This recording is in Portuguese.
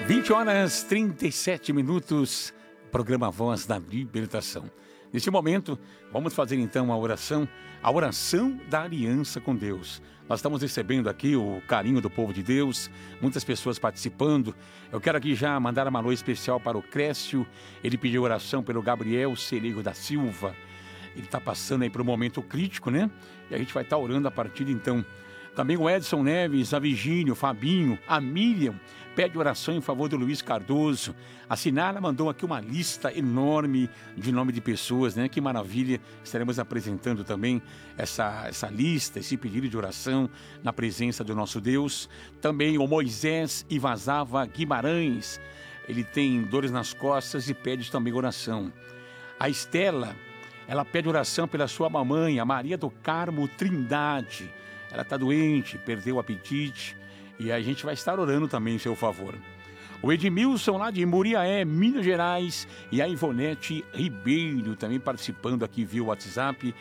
20 horas 37 minutos, programa Voz da Libertação. Neste momento, vamos fazer então a oração da aliança com Deus. Nós estamos recebendo aqui o carinho do povo de Deus, muitas pessoas participando. Eu quero aqui já mandar uma alô especial para o Crécio. Ele pediu oração pelo Gabriel Cerigo da Silva. Ele está passando aí por um momento crítico, né? E a gente vai estar orando a partir de então. Também o Edson Neves, a Virgínio, o Fabinho, a Miriam, pede oração em favor do Luiz Cardoso. A Sinara mandou aqui uma lista enorme de nome de pessoas, né? Que maravilha, estaremos apresentando também essa lista, esse pedido de oração na presença do nosso Deus. Também o Moisés Ivazava Guimarães, ele tem dores nas costas e pede também oração. A Estela, ela pede oração pela sua mamãe, a Maria do Carmo Trindade. Ela está doente, perdeu o apetite e a gente vai estar orando também em seu favor. O Edmilson lá de Muriaé, Minas Gerais, e a Ivonete Ribeiro também participando aqui via WhatsApp.